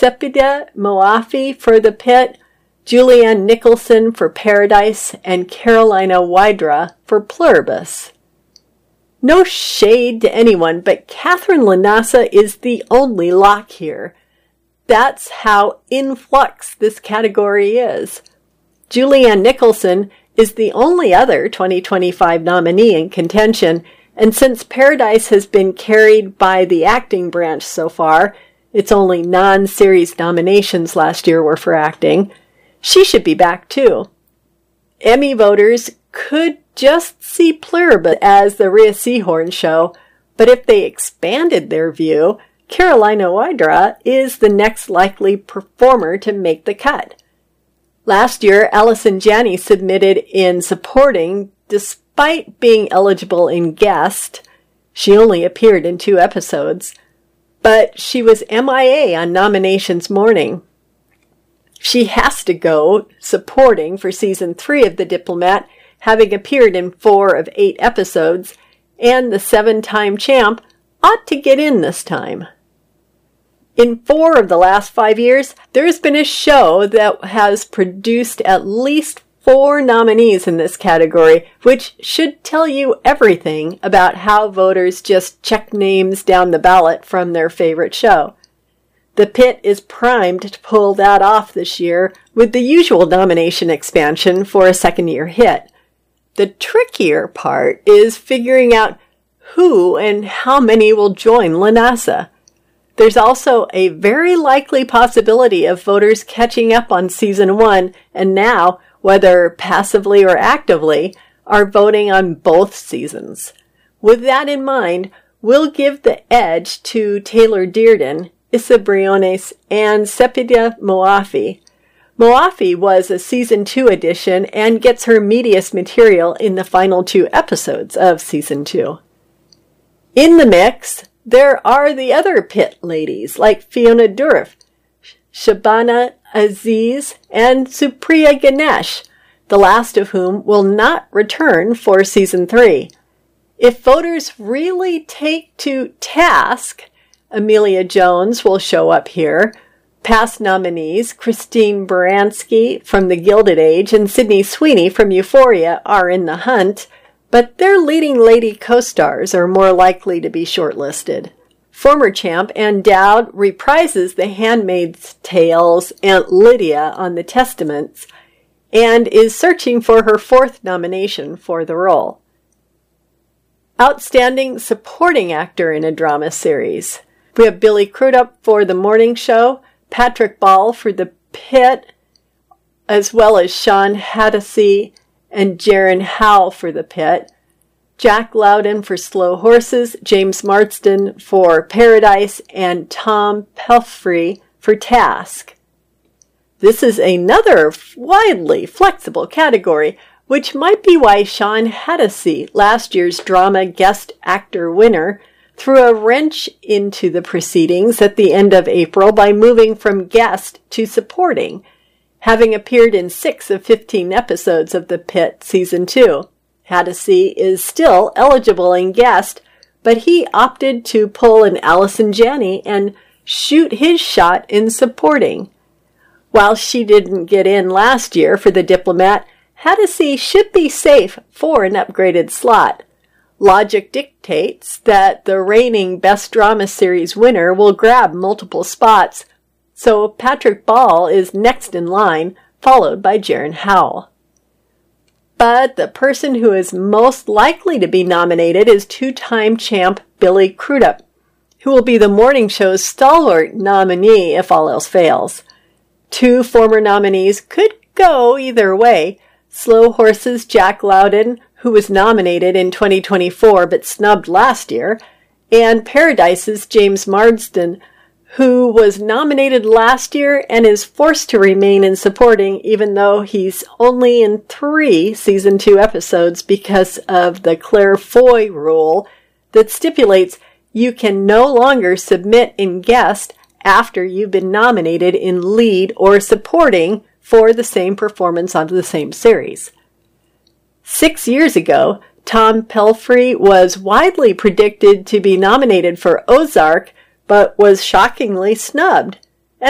Sepideh Moafi for The Pit, Julianne Nicholson for Paradise, and Carolina Wydra for Pluribus. No shade to anyone, but Catherine Lanasa is the only lock here. That's how in flux this category is. Julianne Nicholson is the only other 2025 nominee in contention, and since Paradise has been carried by the acting branch so far, its only non-series nominations last year were for acting, she should be back too. Emmy voters could just see Pluribus as the Rhea Seehorn show, but if they expanded their view, Carolina Wydra is the next likely performer to make the cut. Last year, Allison Janney submitted in supporting despite being eligible in guest. She only appeared in 2 episodes, but she was MIA on nominations morning. She has to go supporting for season 3 of The Diplomat, having appeared in 4 of 8 episodes, and the 7-time champ ought to get in this time. In 4 of the last 5 years, there has been a show that has produced at least 4 nominees in this category, which should tell you everything about how voters just check names down the ballot from their favorite show. The Pit is primed to pull that off this year with the usual nomination expansion for a second-year hit. The trickier part is figuring out who and how many will join Lanasa. There's also a very likely possibility of voters catching up on season 1 and now, whether passively or actively, are voting on both seasons. With that in mind, we'll give the edge to Taylor Dearden, Issa Briones, and Sepideh Moafi. Moafi was a season 2 addition and gets her meatiest material in the final 2 episodes of season 2. In the mix, there are the other Pit ladies like Fiona Dourif, Shabana Aziz, and Supriya Ganesh, the last of whom will not return for season 3. If voters really take to task, Amelia Jones will show up here. Past nominees Christine Baranski from The Gilded Age and Sydney Sweeney from Euphoria are in the hunt, but their leading lady co-stars are more likely to be shortlisted. Former champ Ann Dowd reprises The Handmaid's Tale's Aunt Lydia on The Testaments and is searching for her 4th nomination for the role. Outstanding supporting actor in a drama series. We have Billy Crudup for The Morning Show, Patrick Ball for The Pit, as well as Sean Hattasey and Jaron Howell for The Pit, Jack Loudon for Slow Horses, James Marsden for Paradise, and Tom Pelphrey for Task. This is another widely flexible category, which might be why Sean Hattasey, last year's drama guest actor winner, threw a wrench into the proceedings at the end of April by moving from guest to supporting, having appeared in 6 of 15 episodes of The Pit Season 2. Hattasey is still eligible in guest, but he opted to pull an Allison Janney and shoot his shot in supporting. While she didn't get in last year for The Diplomat, Hattasey should be safe for an upgraded slot. Logic dictates that the reigning Best Drama Series winner will grab multiple spots, so Patrick Ball is next in line, followed by Jaron Howell. But the person who is most likely to be nominated is 2-time champ Billy Crudup, who will be the morning show's stalwart nominee if all else fails. 2 former nominees could go either way. Slow Horses' Jack Loudon, who was nominated in 2024 but snubbed last year, and Paradise's James Marsden, who was nominated last year and is forced to remain in supporting even though he's only in 3 season 2 episodes because of the Claire Foy rule that stipulates you can no longer submit in guest after you've been nominated in lead or supporting for the same performance on the same series. 6 years ago, Tom Pelphrey was widely predicted to be nominated for Ozark, but was shockingly snubbed.